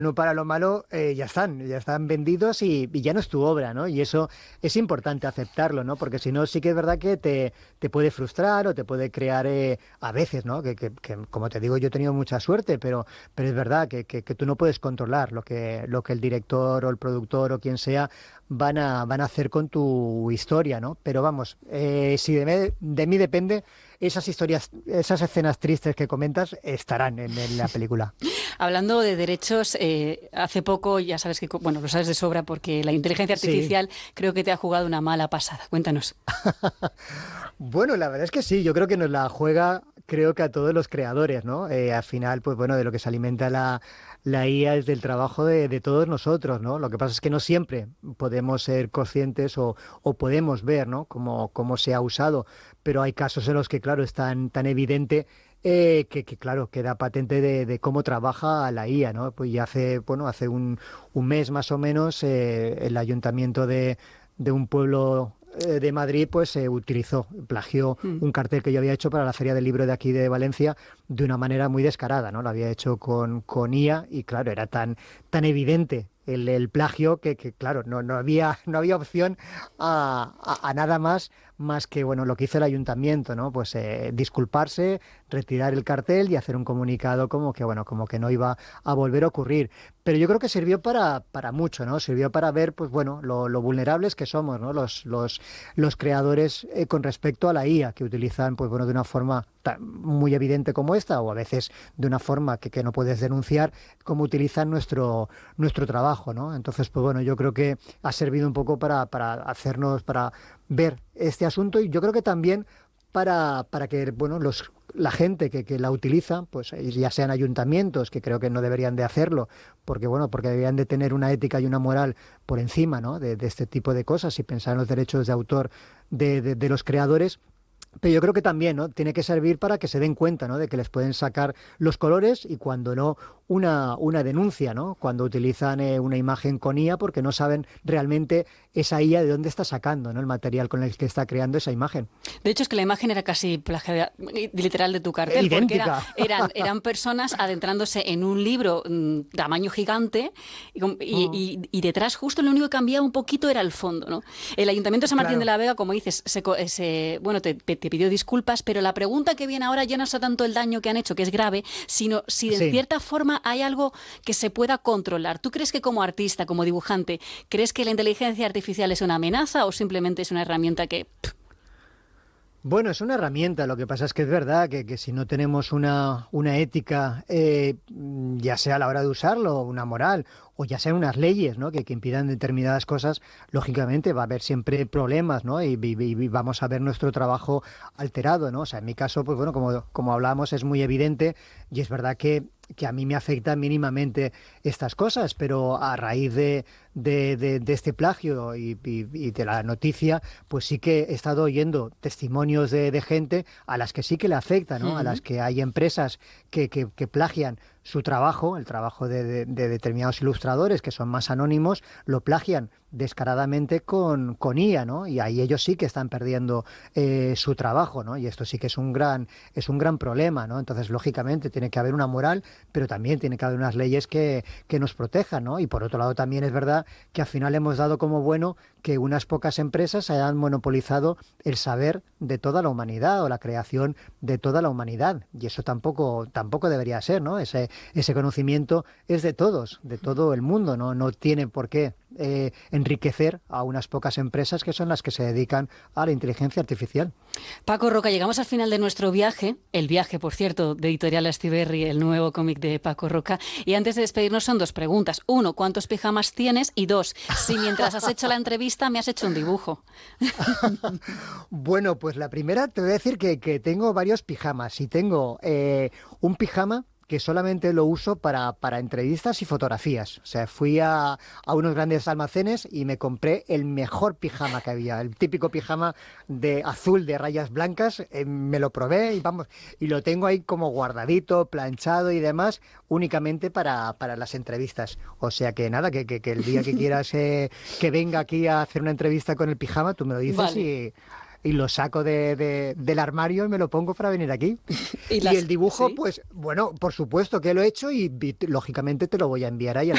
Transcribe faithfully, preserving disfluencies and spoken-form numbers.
no para lo malo, eh, ya están, ya están vendidos y, y ya no es tu obra, ¿no? Y eso es importante aceptarlo, ¿no? Porque si no, sí que es verdad que te, te puede frustrar o te puede crear eh, a veces, ¿no? Que, que, que, como te digo, yo he tenido mucha suerte, pero, pero es verdad que, que, que tú no puedes controlar lo que, lo que el director o el productor o quien sea van a, van a hacer con tu historia, ¿no? Pero vamos, eh, si de, me, de mí depende, esas historias, esas escenas tristes que comentas estarán en, en la película. Hablando de derechos, eh, hace poco, ya sabes que, bueno, lo sabes de sobra porque la inteligencia Sí. artificial creo que te ha jugado una mala pasada. Cuéntanos. Bueno, la verdad es que sí, yo creo que nos la juega, creo que a todos los creadores, ¿no? Eh, al final, pues bueno, de lo que se alimenta la, la I A es del trabajo de, de todos nosotros, ¿no? Lo que pasa es que no siempre podemos ser conscientes o, o podemos ver, ¿no? Cómo, cómo se ha usado, pero hay casos en los que, claro, es tan, tan evidente eh, que, que, claro, queda patente de, de cómo trabaja la I A, ¿no? Pues ya hace, bueno, hace un, un mes más o menos, eh, el ayuntamiento de, de un pueblo eh, de Madrid, pues se utilizó, plagió Mm. un cartel que yo había hecho para la Feria del Libro de aquí de Valencia de una manera muy descarada, ¿no? Lo había hecho con, con I A y claro, era tan, tan evidente el, el plagio que, que, claro, no, no había, no había opción a, a, a nada más más que bueno lo que hizo el ayuntamiento, ¿no? Pues eh, disculparse, retirar el cartel y hacer un comunicado como que bueno, como que no iba a volver a ocurrir. Pero yo creo que sirvió para, para mucho, ¿no? Sirvió para ver, pues bueno, lo, lo vulnerables que somos, ¿no? Los, los, los creadores eh, con respecto a la I A, que utilizan, pues bueno, de una forma tan, muy evidente como esta, o a veces de una forma que, que no puedes denunciar, como utilizan nuestro, nuestro trabajo, ¿no? Entonces, pues bueno, yo creo que ha servido un poco para, para hacernos, para ver este asunto y yo creo que también para, para que, bueno, los la gente que, que la utiliza, pues ya sean ayuntamientos, que creo que no deberían de hacerlo, porque bueno, porque deberían de tener una ética y una moral por encima, ¿no? de, de este tipo de cosas y pensar en los derechos de autor de, de, de los creadores. Pero yo creo que también, ¿no? Tiene que servir para que se den cuenta, ¿no? De que les pueden sacar los colores y cuando no, una, una denuncia, ¿no? Cuando utilizan eh, una imagen con I A porque no saben realmente esa I A de dónde está sacando, ¿no? El material con el que está creando esa imagen. De hecho, es que la imagen era casi plagiada, literal de tu cartel, porque era, Idéntica. eran, eran personas adentrándose en un libro mmm, tamaño gigante y, y, y, y detrás justo lo único que cambiaba un poquito era el fondo, ¿no? El Ayuntamiento de San Martín Claro. de la Vega, como dices, se, se, bueno, te, te pidió disculpas, pero la pregunta que viene ahora ya no es tanto el daño que han hecho, que es grave, sino si de Sí. cierta forma hay algo que se pueda controlar. ¿Tú crees que como artista, como dibujante, crees que la inteligencia artificial es una amenaza o simplemente es una herramienta que... Pff, Bueno, es una herramienta, lo que pasa es que es verdad que, que si no tenemos una, una ética, eh, ya sea a la hora de usarlo, una moral, o ya sean unas leyes, ¿no? que, que impidan determinadas cosas, lógicamente va a haber siempre problemas, ¿no? Y, y- y vamos a ver nuestro trabajo alterado, ¿no? O sea, en mi caso, pues bueno, como, como hablábamos, es muy evidente y es verdad que, que a mí me afectan mínimamente estas cosas, pero a raíz de, de, de- de este plagio y, y- y de la noticia, pues sí que he estado oyendo testimonios de, de gente a las que sí que le afecta, ¿no? A las uh-huh. que hay empresas que, que- que plagian su trabajo, el trabajo de, de- de determinados ilustradores que son más anónimos, lo plagian descaradamente con, con I A, ¿no? Y ahí ellos sí que están perdiendo eh, su trabajo, ¿no? Y esto sí que es un gran, es un gran problema, ¿no? Entonces, lógicamente, tiene que haber una moral, pero también tiene que haber unas leyes que, que nos protejan, ¿no? Y por otro lado, también es verdad que al final hemos dado como bueno que unas pocas empresas hayan monopolizado el saber de toda la humanidad o la creación de toda la humanidad. Y eso tampoco, tampoco debería ser, ¿no? Ese, ese conocimiento es de todos, de todo el mundo, ¿no? No tiene por qué eh, enriquecer a unas pocas empresas que son las que se dedican a la inteligencia artificial. Paco Roca, llegamos al final de nuestro viaje, el viaje, por cierto, de Editorial Astiberri, el nuevo cómic de Paco Roca. Y antes de despedirnos son dos preguntas. Uno, ¿cuántos pijamas tienes? Y dos, si mientras has hecho la entrevista me has hecho un dibujo. Bueno, pues la primera te voy a decir que, que tengo varios pijamas y tengo eh, un pijama que solamente lo uso para, para entrevistas y fotografías. O sea, fui a, a unos grandes almacenes y me compré el mejor pijama que había, el típico pijama de azul de rayas blancas, eh, me lo probé y vamos, y lo tengo ahí como guardadito, planchado y demás, únicamente para, para las entrevistas. O sea que nada, que, que, que el día que quieras eh, que venga aquí a hacer una entrevista con el pijama, tú me lo dices Vale. y... y lo saco de, de- del armario y me lo pongo para venir aquí. Y Y el las... dibujo, ¿Sí? pues bueno, por supuesto que lo he hecho y, y, lógicamente te lo voy a enviar ahí